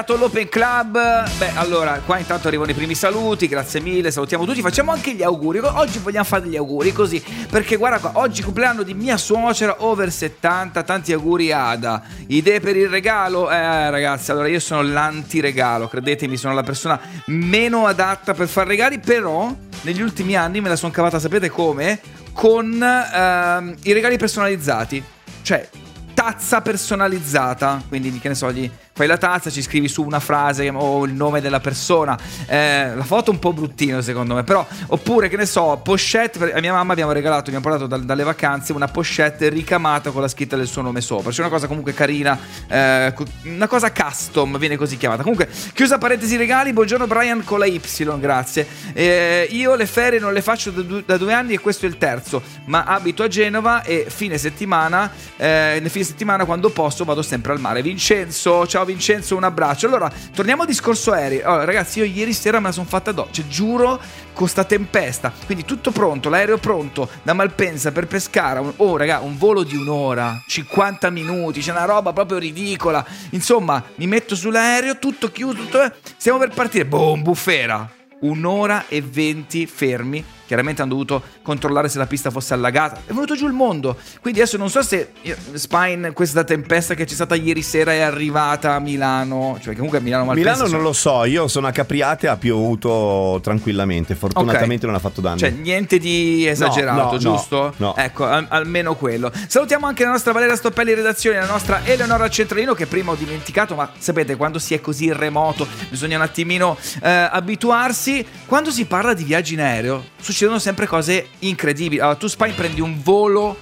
L'Open Club. Beh, allora, qua intanto arrivano i primi saluti, grazie mille, salutiamo tutti, facciamo anche gli auguri. Oggi vogliamo fare degli auguri così, perché guarda qua, oggi compleanno di mia suocera over 70, tanti auguri Ada. Idee per il regalo? Ragazzi, allora io sono l'antiregalo, credetemi, sono la persona meno adatta per fare regali, però negli ultimi anni me la sono cavata, sapete come? Con i regali personalizzati, cioè tazza personalizzata, quindi che ne so, gli fai la tazza, ci scrivi su una frase o il nome della persona, la foto un po' bruttino secondo me, però, oppure che ne so, pochette. A mia mamma abbiamo portato dalle vacanze una pochette ricamata con la scritta del suo nome sopra, c'è una cosa comunque carina, una cosa custom, viene così chiamata. Comunque, chiusa parentesi regali, buongiorno Brian con la Y, grazie. Io le ferie non le faccio da 2 anni e questo è il terzo, ma abito a Genova e nel fine settimana quando posso vado sempre al mare. Vincenzo, ciao Vincenzo, un abbraccio. Allora, torniamo al discorso aerei. Allora, ragazzi, io ieri sera me la sono fatta cioè, giuro, con sta tempesta, quindi tutto pronto, l'aereo pronto da Malpensa per Pescara. Un volo di 1 ora, 50 minuti, c'è una roba proprio ridicola. Insomma, mi metto sull'aereo, tutto chiuso, stiamo per partire, boom, bufera. 1 ora e 20 fermi. Chiaramente hanno dovuto controllare se la pista fosse allagata. È venuto giù il mondo. Quindi adesso non so se Spine, questa tempesta che c'è stata ieri sera, è arrivata a Milano. Cioè comunque a Milano Milano non lo so, io sono a Capriate, ha piovuto tranquillamente. Fortunatamente non ha fatto danni. Cioè niente di esagerato, no, giusto? No. Ecco, almeno quello. Salutiamo anche la nostra Valeria Stoppelli in redazione, la nostra Eleonora Centralino, che prima ho dimenticato, ma sapete, quando si è così in remoto bisogna un attimino abituarsi. Quando si parla di viaggi in aereo succedono sempre cose incredibili. Allora, tu Spine prendi un volo,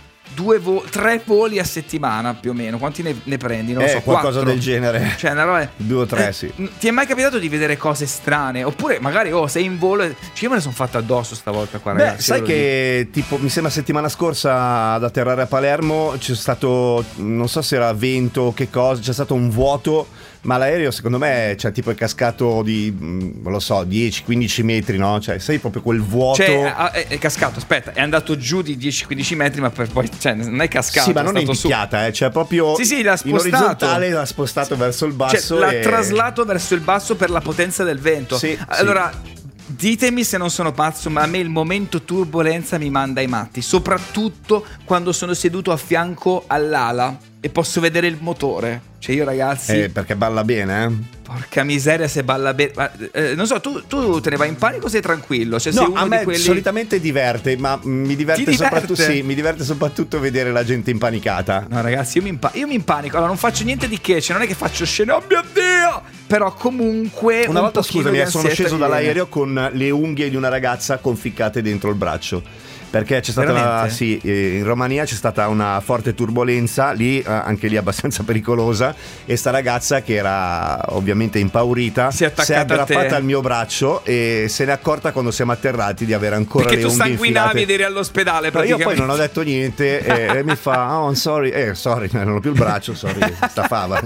3 voli a settimana più o meno. Quanti ne prendi? Non lo so, qualcosa 4. del genere. Cioè, una roba 2 o 3, sì. Ti è mai capitato di vedere cose strane? Oppure magari sei in volo cioè, io me ne sono fatta addosso stavolta qua, ragazzi. Sai che tipo mi sembra settimana scorsa ad atterrare a Palermo c'è stato, non so se era vento o che cosa, c'è stato un vuoto, ma l'aereo secondo me è cascato di, non lo so, 10-15 metri, no? Cioè sei proprio quel vuoto. Cioè è cascato, aspetta, è andato giù di 10-15 metri, ma per poi, cioè, non è cascato. Sì, ma non è impicchiata, cioè proprio sì, l'ha spostato. In orizzontale l'ha spostato verso il basso, cioè, l'ha traslato verso il basso per la potenza del vento. Sì, allora ditemi se non sono pazzo, ma a me il momento turbolenza mi manda ai matti, soprattutto quando sono seduto a fianco all'ala e posso vedere il motore. Cioè io, ragazzi, perché balla bene, porca miseria se balla bene. Non so, tu te ne vai in panico o sei tranquillo? Cioè, no, sei uno a me di quelli... solitamente diverte, ma mi diverte soprattutto, sì, mi diverte soprattutto vedere la gente impanicata. No, ragazzi, io mi impanico. Allora non faccio niente di che, cioè non è che faccio scene, oh mio Dio! Però comunque una volta, scusami, sono sceso dall'aereo con con le unghie di una ragazza conficcate dentro il braccio. Perché c'è stata in Romania c'è stata una forte turbolenza lì, anche lì abbastanza pericolosa, e sta ragazza, che era ovviamente impaurita, si è aggrappata al mio braccio e se n'è accorta quando siamo atterrati di avere ancora perché le unghie infilate. Perché tu sanguinavi ed eri all'ospedale praticamente. Io poi non ho detto niente e mi fa oh sorry, non ho più il braccio, sorry, stafava.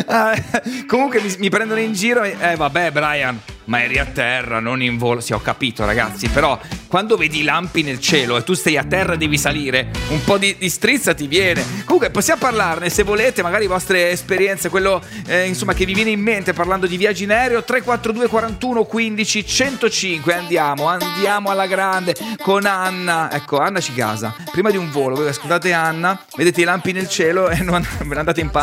Comunque mi prendono in giro e vabbè Brian, ma eri a terra, non in volo. Sì, ho capito, ragazzi, però quando vedi i lampi nel cielo e tu stai a terra e devi salire, un po' di strizza ti viene. Comunque possiamo parlarne, se volete, magari vostre esperienze, quello insomma che vi viene in mente parlando di viaggi in aereo. 342 41 15 105. Andiamo alla grande con Anna. Ecco, Anna ci gasa prima di un volo. Voi ascoltate Anna, vedete i lampi nel cielo e non andate in